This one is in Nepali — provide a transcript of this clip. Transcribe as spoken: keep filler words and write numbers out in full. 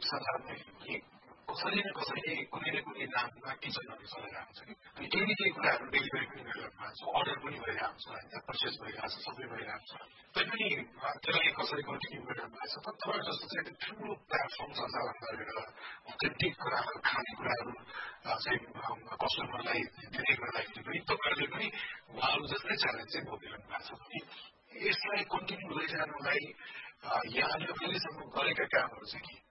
सल्लाह मैले कि कसैले न कसैले कुनै न कुनै नाममा किचनहरू चलाइरहेको छ कि अनि केही न केही कुराहरू डेलिभरी पनि गरिरहेको भएको छ अर्डर पनि भइरहेको छ होइन पर्चेस भइरहेको छ सबै भइरहेको छ तैपनि त्यसलाई कसरी कन्टिन्यू गरिरहेको भएको छ तर तपाईँ जस्तो चाहिँ ठुलो प्लेटफर्म सञ्चालन गरेर अथेन्टिक कुराहरू खाने कुराहरू चाहिँ कस्टमरलाई दिने गर्दाखेरि पनि तपाईँहरूले पनि उहाँहरू जस्तै च्यालेन्ज चाहिँ भोगिरहनु भएको छ भने यसलाई कन्टिन्यू लैजानुलाई यहाँले अहिलेसम्म गरेका कामहरू चाहिँ के